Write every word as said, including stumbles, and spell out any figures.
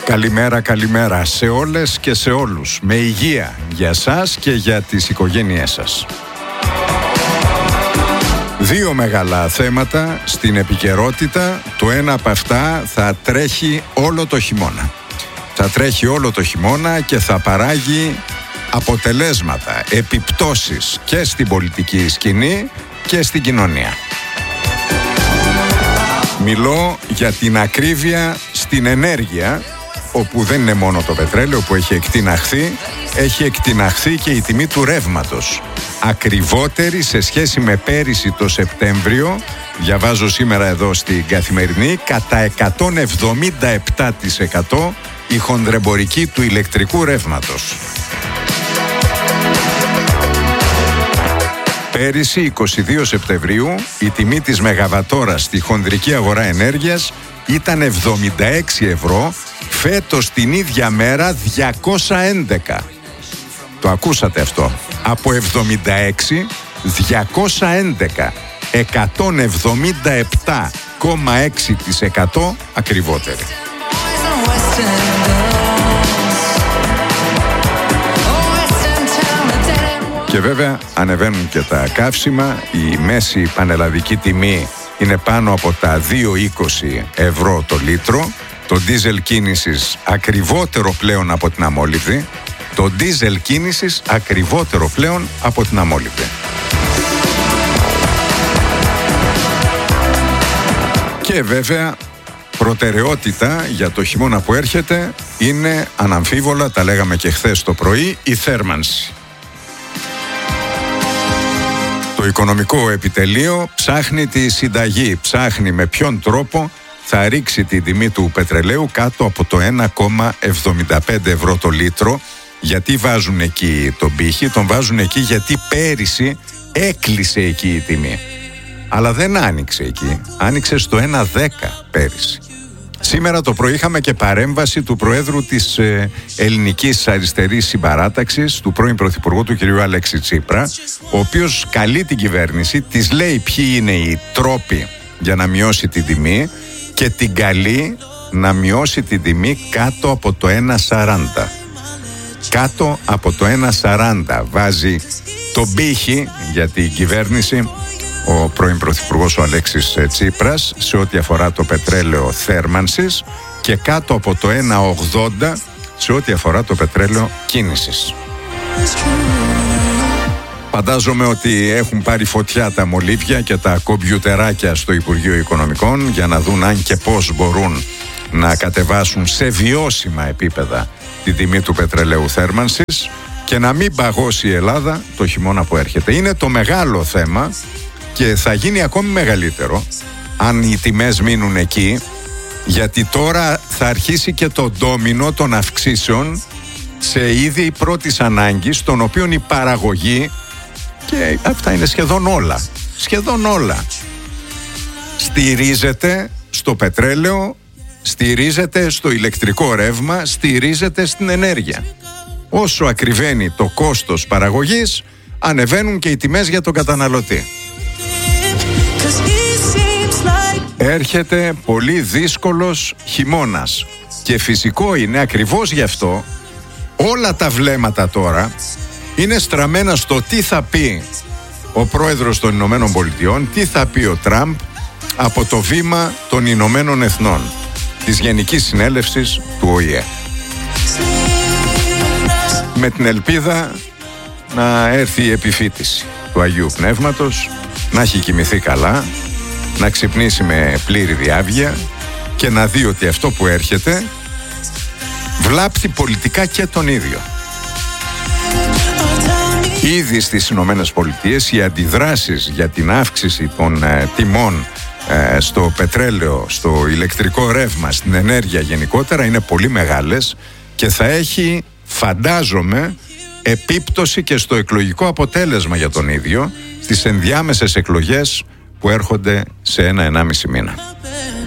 Καλημέρα, καλημέρα σε όλες και σε όλους. Με υγεία για σας και για τις οικογένειές σας. Δύο μεγάλα θέματα στην επικαιρότητα. Το ένα από αυτά θα τρέχει όλο το χειμώνα. Θα τρέχει όλο το χειμώνα και θα παράγει αποτελέσματα, επιπτώσεις και στην πολιτική σκηνή και στην κοινωνία. Μιλώ για την ακρίβεια στην ενέργεια, όπου δεν είναι μόνο το πετρέλαιο που έχει εκτιναχθεί, έχει εκτιναχθεί και η τιμή του ρεύματος. Ακριβότερη σε σχέση με πέρυσι το Σεπτέμβριο, διαβάζω σήμερα εδώ στην Καθημερινή, κατά εκατόν εβδομήντα επτά τοις εκατό η χονδρεμπορική του ηλεκτρικού ρεύματος. Πέρυσι, είκοσι δύο Σεπτεμβρίου, η τιμή της μεγαβατόρας στη χονδρική αγορά ενέργειας ήταν εβδομήντα έξι ευρώ, φέτος την ίδια μέρα διακόσια έντεκα. Το ακούσατε αυτό. Από εβδομήντα έξι, διακόσια έντεκα. εκατόν εβδομήντα επτά κόμμα έξι τοις εκατό ακριβότερη. Και βέβαια ανεβαίνουν και τα καύσιμα. Η μέση πανελλαδική τιμή είναι πάνω από τα δύο είκοσι ευρώ το λίτρο. Το ντίζελ κίνησης ακριβότερο πλέον από την αμόλυβδη. Το ντίζελ κίνησης ακριβότερο πλέον από την αμόλυβδη. Και βέβαια προτεραιότητα για το χειμώνα που έρχεται είναι αναμφίβολα, τα λέγαμε και χθες το πρωί, η θέρμανση. Το οικονομικό επιτελείο ψάχνει τη συνταγή, ψάχνει με ποιον τρόπο θα ρίξει την τιμή του πετρελαίου κάτω από το ένα κόμμα εβδομήντα πέντε ευρώ το λίτρο. Γιατί βάζουν εκεί τον πύχη? Τον βάζουν εκεί γιατί πέρυσι έκλεισε εκεί η τιμή. Αλλά δεν άνοιξε εκεί, άνοιξε στο ένα δέκα πέρυσι. Σήμερα το πρωί είχαμε και παρέμβαση του Προέδρου της ε, Ελληνικής Αριστερής Συμπαράταξης, του πρώην Πρωθυπουργού του κ. Αλέξη Τσίπρα, ο οποίος καλεί την κυβέρνηση, της λέει ποιοι είναι οι τρόποι για να μειώσει την τιμή και την καλεί να μειώσει την τιμή κάτω από το ένα σαράντα. Κάτω από το ένα σαράντα βάζει τον πύχη για την κυβέρνηση ο πρώην Πρωθυπουργός ο Αλέξης Τσίπρας σε ό,τι αφορά το πετρέλαιο θέρμανσης και κάτω από το ένα ογδόντα σε ό,τι αφορά το πετρέλαιο κίνησης. Φαντάζομαι ότι έχουν πάρει φωτιά τα μολύβια και τα κομπιουτεράκια στο Υπουργείο Οικονομικών για να δουν αν και πώς μπορούν να κατεβάσουν σε βιώσιμα επίπεδα τη τιμή του πετρελαίου θέρμανσης και να μην παγώσει η Ελλάδα το χειμώνα που έρχεται. Είναι το μεγάλο θέμα και θα γίνει ακόμη μεγαλύτερο αν οι τιμές μείνουν εκεί, γιατί τώρα θα αρχίσει και το ντόμινο των αυξήσεων σε είδη πρώτης ανάγκης, των οποίων η παραγωγή, και αυτά είναι σχεδόν όλα, σχεδόν όλα, στηρίζεται στο πετρέλαιο, στηρίζεται στο ηλεκτρικό ρεύμα, στηρίζεται στην ενέργεια. Όσο ακριβένει το κόστος παραγωγής, ανεβαίνουν και οι τιμές για τον καταναλωτή. Έρχεται πολύ δύσκολος χειμώνας και φυσικό είναι ακριβώς γι' αυτό όλα τα βλέμματα τώρα είναι στραμμένα στο τι θα πει ο πρόεδρος των Ηνωμένων Πολιτειών, τι θα πει ο Τραμπ από το βήμα των Ηνωμένων Εθνών, της Γενικής Συνέλευσης του Ο Η Ε, με την ελπίδα να έρθει η επιφύτηση του Αγίου Πνεύματος, να έχει κοιμηθεί καλά, να ξυπνήσει με πλήρη διάβγεια και να δει ότι αυτό που έρχεται βλάπτει πολιτικά και τον ίδιο. Ήδη στις Ηνωμένες Πολιτείες οι αντιδράσεις για την αύξηση των ε, τιμών ε, στο πετρέλαιο, στο ηλεκτρικό ρεύμα, στην ενέργεια γενικότερα είναι πολύ μεγάλες και θα έχει, φαντάζομαι, επίπτωση και στο εκλογικό αποτέλεσμα για τον ίδιο στις ενδιάμεσες εκλογές που έρχονται σε ένα ενάμιση μήνα.